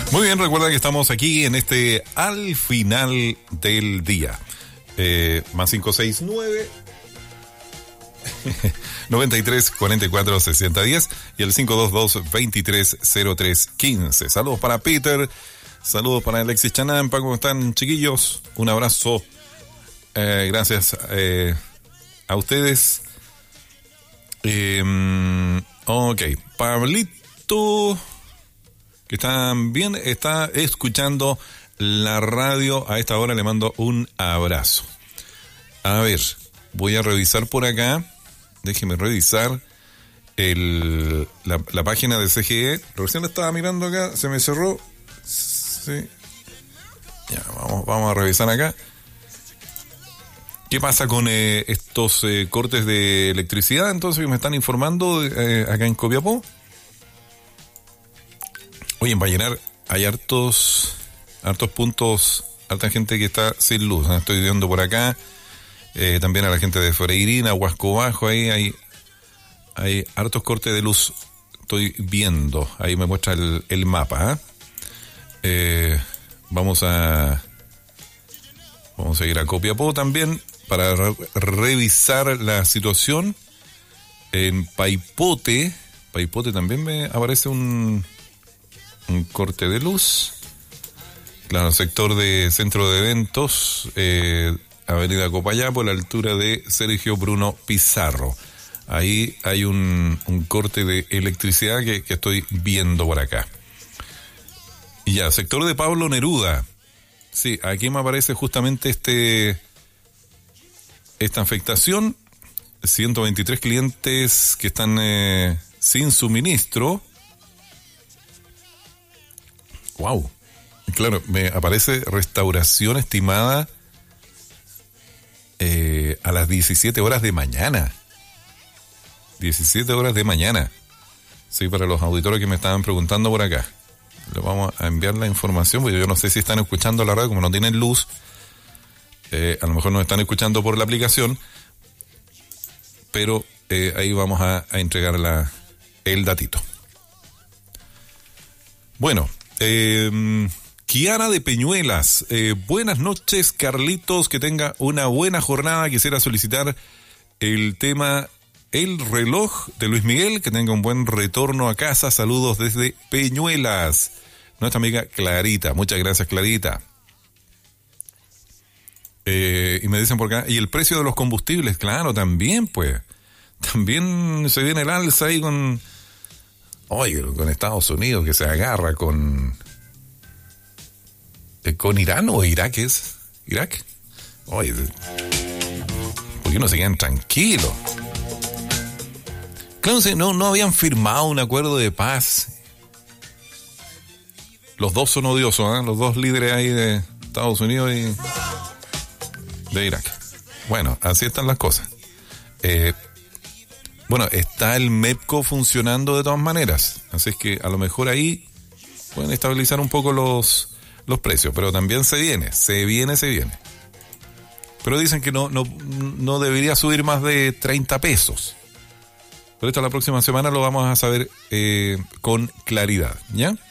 Muy bien, recuerda que estamos aquí en este al final del día. Más 569 93 44 60 10 y el 522 23 03 15. Saludos para Peter, saludos para Alexis Chanampa. ¿Cómo están, chiquillos? Un abrazo. Gracias a ustedes. Ok, Pablito, que también está escuchando la radio a esta hora, le mando un abrazo. A ver, voy a revisar por acá. Déjeme revisar la página de CGE. Recién la estaba mirando acá, se me cerró. Sí. Ya, vamos a revisar acá. ¿Qué pasa con estos cortes de electricidad? Entonces, que me están informando acá en Copiapó. Oye, en Vallenar hay hartos puntos, harta gente que está sin luz. Estoy viendo por acá. También a la gente de Freirina, Huasco Bajo, ahí hay hartos cortes de luz. Estoy viendo, ahí me muestra el mapa. Vamos a ir a Copiapó también para revisar la situación. En Paipote también me aparece un corte de luz. Claro, sector de centro de eventos, Avenida Copayapo, a la altura de Sergio Bruno Pizarro. Ahí hay un corte de electricidad que estoy viendo por acá. Y ya, sector de Pablo Neruda. Sí, aquí me aparece justamente esta afectación. 123 clientes que están sin suministro. Wow. Claro, me aparece restauración estimada a las 17 horas de mañana. 17 horas de mañana. Sí, para los auditores que me estaban preguntando por acá. Le vamos a enviar la información, porque yo no sé si están escuchando la radio, como no tienen luz. A lo mejor nos están escuchando por la aplicación. Pero ahí vamos a entregar el datito. Bueno, Kiara de Peñuelas, buenas noches, Carlitos, que tenga una buena jornada. Quisiera solicitar el tema El Reloj de Luis Miguel, que tenga un buen retorno a casa. Saludos desde Peñuelas. Nuestra amiga Clarita, muchas gracias, Clarita. Y me dicen por acá, y el precio de los combustibles, claro, también pues, también se viene el alza ahí con Estados Unidos, que se agarra con Irán o Irak, ¿es? ¿Irak? Oye, ¿por qué no se quedan tranquilos? Claro, no habían firmado un acuerdo de paz. Los dos son odiosos, los dos líderes ahí de Estados Unidos y de Irak. Bueno, así están las cosas. Bueno, está el MEPCO funcionando de todas maneras, así es que a lo mejor ahí pueden estabilizar un poco los precios, pero también se viene. Pero dicen que no debería subir más de 30 pesos. Pero esto la próxima semana lo vamos a saber con claridad, ¿ya?